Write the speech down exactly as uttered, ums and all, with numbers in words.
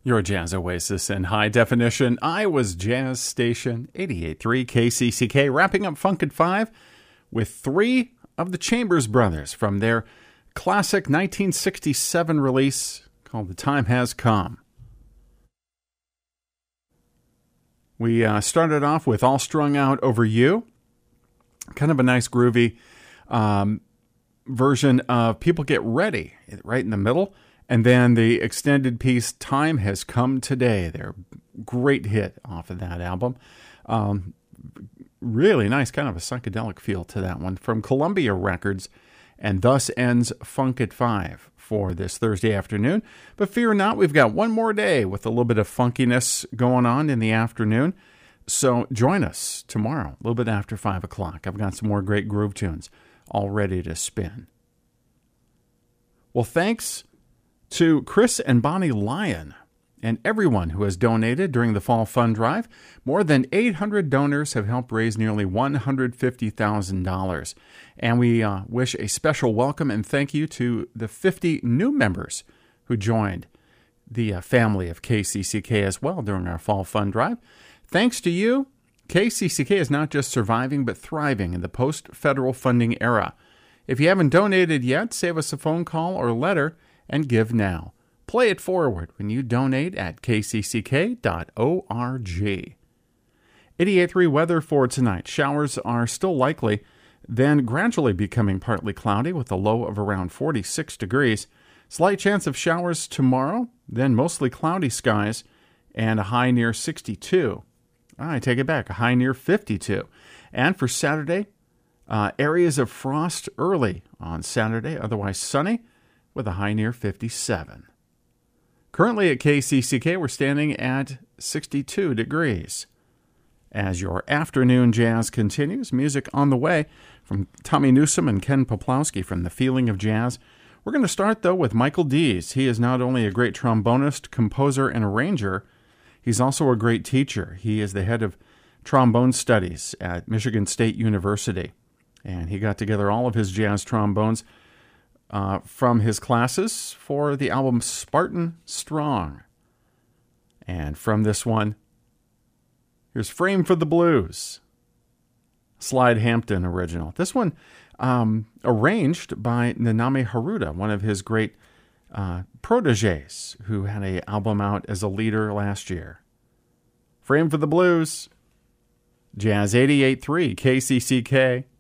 Your Jazz Oasis in high definition. I was Jazz Station eighty-eight point three K C C K, wrapping up Funk at Five with three of the Chambers Brothers from their classic nineteen sixty-seven release called The Time Has Come. We uh, started off with All Strung Out Over You, kind of a nice groovy um, version of People Get Ready, right in the middle. And then the extended piece, Time Has Come Today. Their great hit off of that album. Um, really nice, kind of a psychedelic feel to that one from Columbia Records. And thus ends Funk at Five for this Thursday afternoon. But fear not, we've got one more day with a little bit of funkiness going on in the afternoon. So join us tomorrow, a little bit after five o'clock. I've got some more great groove tunes all ready to spin. Well, thanks to Chris and Bonnie Lyon and everyone who has donated during the Fall Fund Drive. More than eight hundred donors have helped raise nearly one hundred fifty thousand dollars. And we uh, wish a special welcome and thank you to the fifty new members who joined the uh, family of K C C K as well during our Fall Fund Drive. Thanks to you, K C C K is not just surviving but thriving in the post-federal funding era. If you haven't donated yet, save us a phone call or letter and give now. Play it forward when you donate at k c c k dot org. eighty-eight point three weather for tonight. Showers are still likely, then gradually becoming partly cloudy with a low of around forty-six degrees. Slight chance of showers tomorrow, then mostly cloudy skies, and a high near sixty-two. I take it back, a high near fifty-two. And for Saturday, uh, areas of frost early on Saturday, otherwise sunny, with a high near fifty-seven. Currently at K C C K, we're standing at sixty-two degrees. As your afternoon jazz continues, music on the way from Tommy Newsom and Ken Poplowski from The Feeling of Jazz. We're going to start, though, with Michael Dees. He is not only a great trombonist, composer, and arranger, he's also a great teacher. He is the head of trombone studies at Michigan State University, and he got together all of his jazz trombones Uh, from his classes for the album Spartan Strong. And from this one, here's Frame for the Blues, Slide Hampton original. This one um, arranged by Nanami Haruta, one of his great uh, proteges, who had an album out as a leader last year. Frame for the Blues, Jazz eighty-eight point three K C C K.